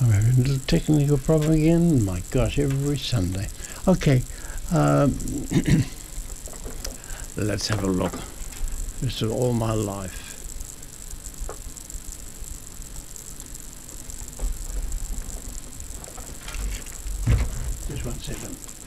I'm having a little technical problem again. My gosh, every Sunday. Okay, let's have a look. This is all my life. Just 1 second.